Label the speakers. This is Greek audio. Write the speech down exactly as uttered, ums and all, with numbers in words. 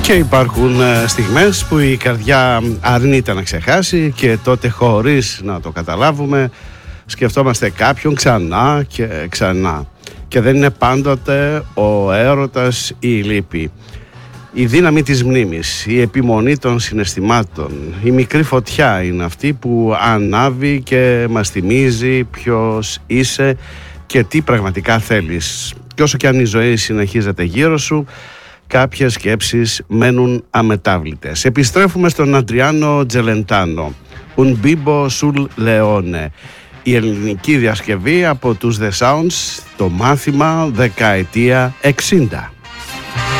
Speaker 1: Και υπάρχουν στιγμές που η καρδιά αρνείται να ξεχάσει και τότε, χωρίς να το καταλάβουμε, σκεφτόμαστε κάποιον ξανά και ξανά. Και δεν είναι πάντοτε ο έρωτας ή η λύπη. Η δύναμη της μνήμης, η επιμονή των συναισθημάτων, η μικρή φωτιά είναι αυτή που ανάβει και μας θυμίζει ποιος είσαι και τι πραγματικά θέλεις. Και όσο και αν η ζωή συνεχίζεται γύρω σου, κάποιες σκέψεις μένουν αμετάβλητες. Επιστρέφουμε στον Αντριάνο Τζελεντάνο, Un Bimbo sul Leone, η ελληνική διασκευή από τους The Sounds, το μάθημα δεκαετία εξήντα.